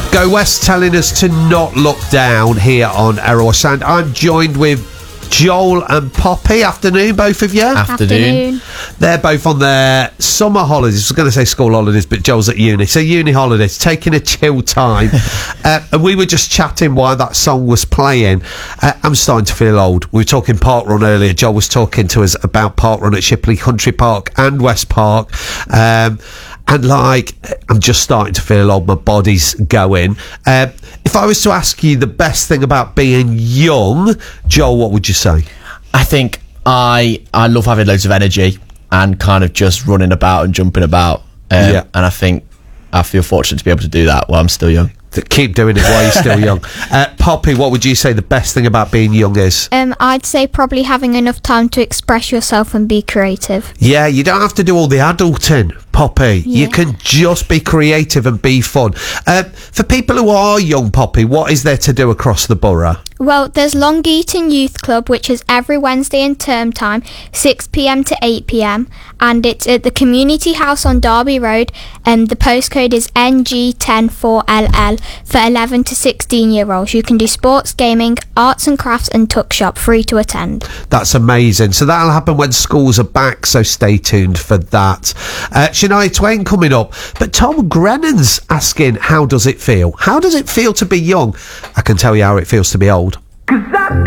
Go West telling us to not look down here on Errol Sound. I'm joined with Joel and Poppy. Afternoon, both of you. Afternoon. They're both on their summer holidays. I was going to say school holidays, but Joel's at uni. So uni holidays, taking a chill time. And we were just chatting while that song was playing. I'm starting to feel old. We were talking park run earlier. Joel was talking to us about park run at Shipley Country Park and West Park. And I'm just starting to feel old. My body's going. If I was to ask you the best thing about being young, Joel, what would you say? I think I love having loads of energy and kind of just running about and jumping about. And I think I feel fortunate to be able to do that while I'm still young. Keep doing it while you're still young. Poppy, what would you say the best thing about being young is? I'd say probably having enough time to express yourself and be creative. Yeah, you don't have to do all the adulting, Poppy. Yeah. You can just be creative and be fun. For people who are young, Poppy, what is there to do across the borough? Well, there's Long Eaton Youth Club, which is every Wednesday in term time, 6 p.m. to 8 p.m, and it's at the Community House on Derby Road, and the postcode is NG104LL for 11 to 16-year-olds. You can do sports, gaming, arts and crafts and tuck shop, free to attend. That's amazing. So that'll happen when schools are back, so stay tuned for that. Shania Twain coming up, but Tom Grennan's asking, how does it feel? How does it feel to be young? I can tell you how it feels to be old. 'Cause I